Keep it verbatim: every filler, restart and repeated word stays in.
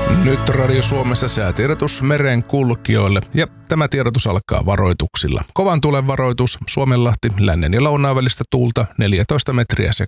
Nyt Radio Suomessa säätiedotus merenkulkijoille ja tämä tiedotus alkaa varoituksilla. Kovan tuulen varoitus, Suomenlahti, lännen ja lounaan välistä tuulta neljätoista metriä